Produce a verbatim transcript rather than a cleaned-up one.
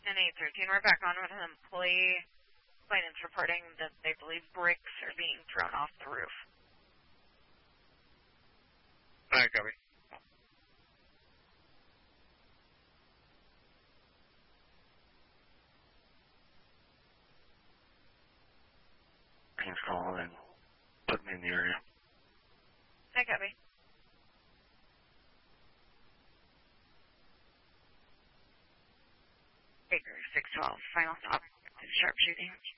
And eight thirteen, we're back on with an employee. Client's reporting that they believe bricks are being thrown off the roof. All right, copy. Team's calling and put me in the area. Hi, copy. Baker six twelve, final stop, sharpshooting.